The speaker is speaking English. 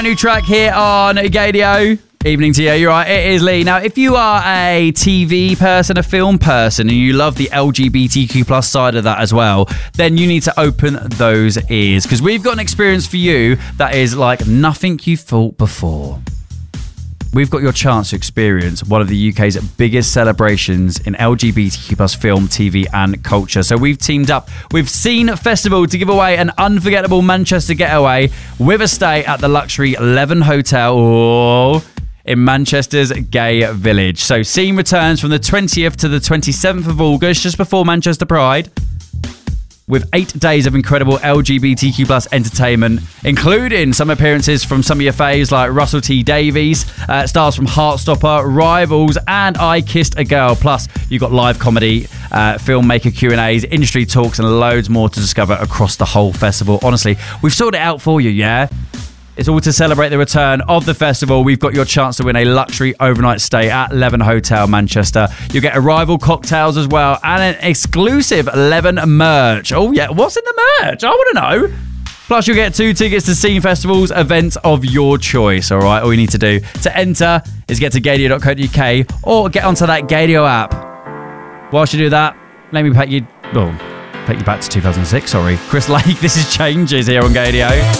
New track here on Gadio. Evening to you, you're right, it is Lee. Now, if you are a TV person, a film person, and you love the LGBTQ plus side of that as well, then you need to open those ears, because we've got an experience for you that is like nothing you thought before. We've got your chance to experience one of the UK's biggest celebrations in LGBTQ plus film, TV and culture. So we've teamed up with Scene Festival to give away an unforgettable Manchester getaway with a stay at the luxury Leven Hotel in Manchester's Gay Village. So Scene returns from the 20th to the 27th of August, just before Manchester Pride, with 8 days of incredible LGBTQ plus entertainment, including some appearances from some of your faves like Russell T Davies, stars from Heartstopper, Rivals, and I Kissed a Girl. Plus, you've got live comedy, filmmaker Q&As, industry talks, and loads more to discover across the whole festival. Honestly, we've sorted it out for you, yeah? It's all to celebrate the return of the festival. We've got your chance to win a luxury overnight stay at Leven Hotel, Manchester. You'll get Arrival cocktails as well, and an exclusive Leven merch. Oh yeah, what's in the merch? I want to know. Plus, you'll get 2 tickets to Scene Festival's events of your choice, all right? All you need to do to enter is get to gadio.co.uk or get onto that Gadio app. Whilst you do that, let me take you back to 2006, sorry. Chris Lake, this is Changes here on Gadio.